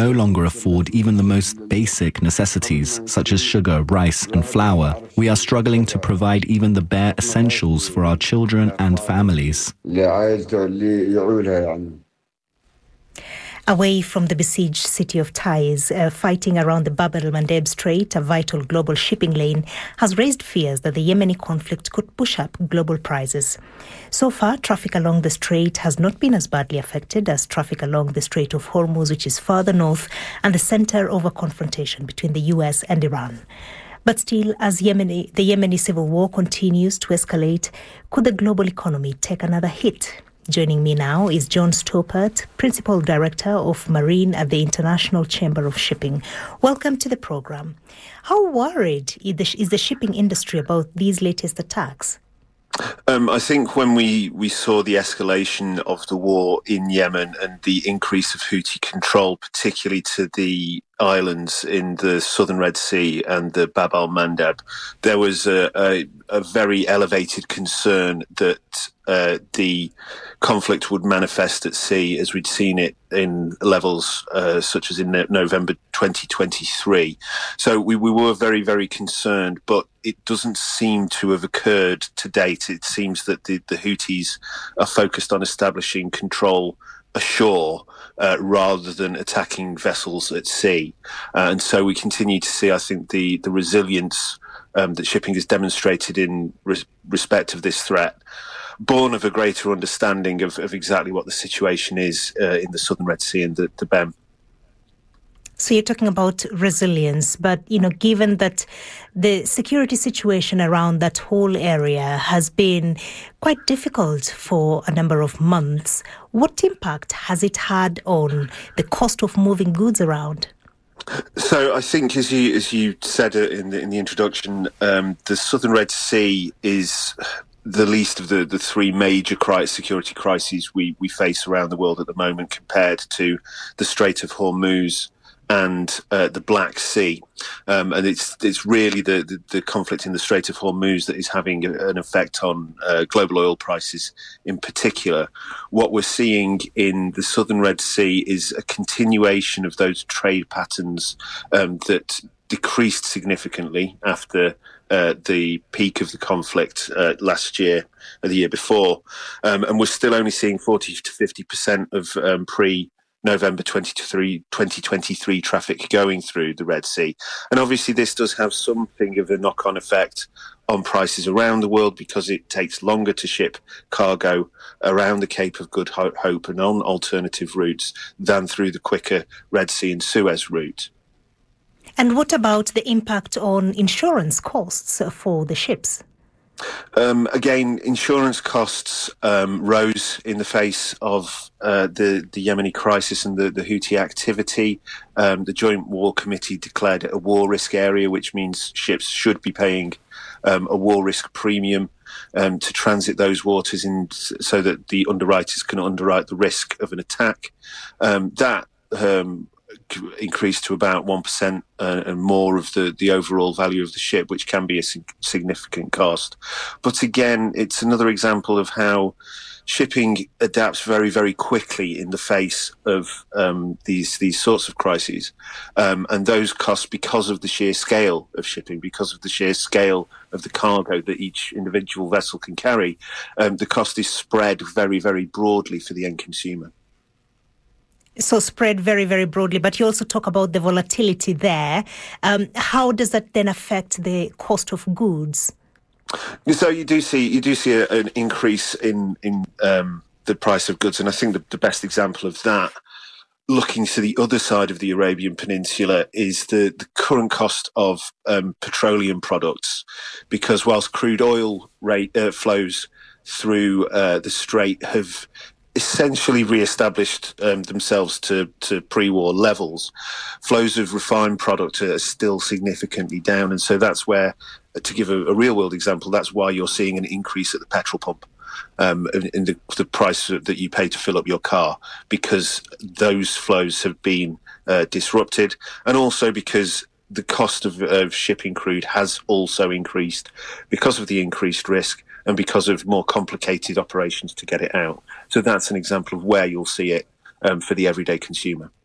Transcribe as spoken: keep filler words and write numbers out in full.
no longer afford even the most basic necessities, such as sugar, rice, and flour. We are struggling to provide even the bare essentials for our children and families. Away from the besieged city of Taiz, uh, fighting around the Bab el-Mandeb Strait, a vital global shipping lane, has raised fears that the Yemeni conflict could push up global prices. So far, traffic along the strait has not been as badly affected as traffic along the Strait of Hormuz, which is further north and the center of a confrontation between the U S and Iran. But still, as Yemeni, the Yemeni civil war continues to escalate, could the global economy take another hit? Joining me now is John Stoppert, Principal Director of Marine at the International Chamber of Shipping. Welcome to the program. How worried is the shipping industry about these latest attacks? Um, I think when we, we saw the escalation of the war in Yemen and the increase of Houthi control, particularly to the islands in the southern Red Sea and the Bab el-Mandeb, there was a, a, a very elevated concern that uh, the conflict would manifest at sea as we'd seen it in levels uh, such as in November twenty twenty-three. So we, we were very, very concerned, but it doesn't seem to have occurred to date. It seems that the, the Houthis are focused on establishing control ashore uh, rather than attacking vessels at sea. Uh, and so we continue to see, I think, the, the resilience um, that shipping has demonstrated in res- respect of this threat, born of a greater understanding of, of exactly what the situation is uh, in the southern Red Sea and the, the B E M. So you're talking about resilience, but, you know, given that the security situation around that whole area has been quite difficult for a number of months, what impact has it had on the cost of moving goods around? So I think, as you as you said in the in the introduction, um, the southern Red Sea is the least of the, the three major cri- security crises we, we face around the world at the moment, compared to the Strait of Hormuz and uh, the Black Sea. Um, and it's it's really the, the, the conflict in the Strait of Hormuz that is having a, an effect on uh, global oil prices in particular. What we're seeing in the southern Red Sea is a continuation of those trade patterns um, that decreased significantly after uh, the peak of the conflict uh, last year or the year before. Um, and we're still only seeing forty to fifty percent of um, pre November twenty twenty-three traffic going through the Red Sea. And obviously this does have something of a knock-on effect on prices around the world, because it takes longer to ship cargo around the Cape of Good Hope and on alternative routes than through the quicker Red Sea and Suez route. And what about the impact on insurance costs for the ships? Um, again, insurance costs um, rose in the face of uh, the, the Yemeni crisis and the, the Houthi activity. Um, the Joint War Committee declared it a war risk area, which means ships should be paying um, a war risk premium um, to transit those waters in, so that the underwriters can underwrite the risk of an attack. Um, that um, increased to about one percent uh, and more of the, the overall value of the ship, which can be a sig- significant cost. But again, it's another example of how shipping adapts very, very quickly in the face of um, these these sorts of crises. Um, and those costs, because of the sheer scale of shipping, because of the sheer scale of the cargo that each individual vessel can carry, um, the cost is spread very, very broadly for the end consumer. So spread very, very broadly, but you also talk about the volatility there. Um, how does that then affect the cost of goods? So you do see you do see a, an increase in in um, the price of goods, and I think the, the best example of that, looking to the other side of the Arabian Peninsula, is the, the current cost of um, petroleum products, because whilst crude oil rate uh, flows through uh, the strait have essentially re-established um, themselves to, to pre-war levels, flows of refined product are still significantly down. And so that's where, to give a, a real-world example, that's why you're seeing an increase at the petrol pump um, in, in the, the price that you pay to fill up your car, because those flows have been uh, disrupted, and also because the cost of, of shipping crude has also increased because of the increased risk and because of more complicated operations to get it out. So that's an example of where you'll see it um, for the everyday consumer.